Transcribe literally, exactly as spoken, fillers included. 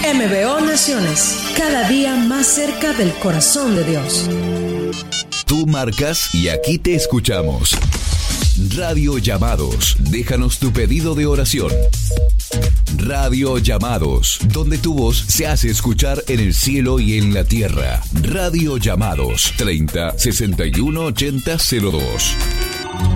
M B O Naciones, cada día más cerca del corazón de Dios. Tú marcas y aquí te escuchamos. Radio Llamados, déjanos tu pedido de oración. Radio Llamados, donde tu voz se hace escuchar en el cielo y en la tierra. Radio Llamados, treinta, sesenta y uno, ochenta, cero dos.